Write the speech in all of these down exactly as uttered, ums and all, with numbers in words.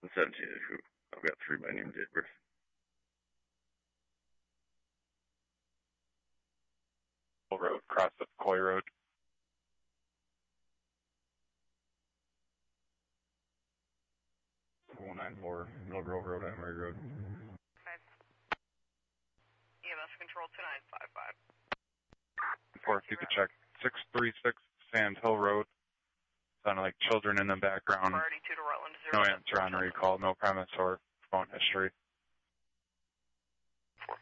seventeen is who? I've got three by name, date of birth. Road, cross up Coy Road. one nine four, Middle Grove Road, Emery Road. Okay. E M S control two nine five five. Four, if you could check six three six Sand Hill Road. Sounded like children in the background. Priority two to Rutland, zero. No answer on recall, no premise or phone history. Four.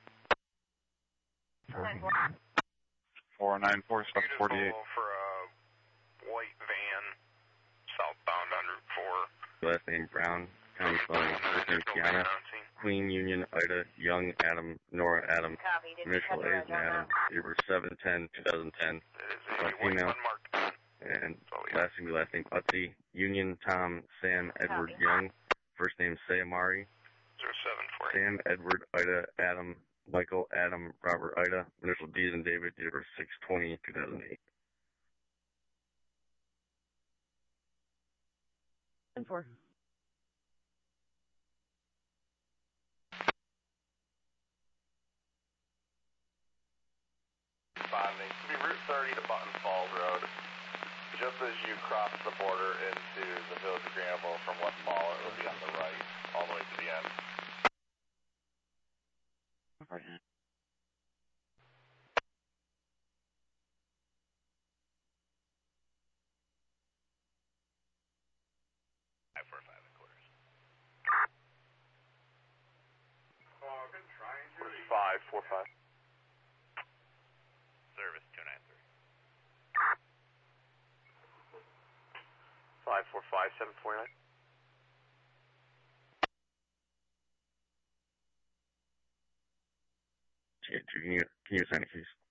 Four. Four nine four sub forty eight. For a white van southbound on Route four. Last name Brown, county spelling, first name Kiana, Queen Union Ida Young Adam Nora Adam, initial A is in Adam, date of birth seven ten two thousand ten, female, and last name last name Utsi, Union Tom Sam Edward Young, first name Sayamari, Sam Edward Ida Adam Michael Adam Robert Ida, initial D is in David, date of birth six twenty two thousand eight. And four. Bonding. It should be Route thirty to Button Falls Road. Just as you cross the border into the village of Granville from West Mall, it will be on the right, all the way to the end. Okay. Five four five and quarters. Oh, good trying to. Five four five. Service two nine three. Five four five seven four nine. Can you, can you assign a case?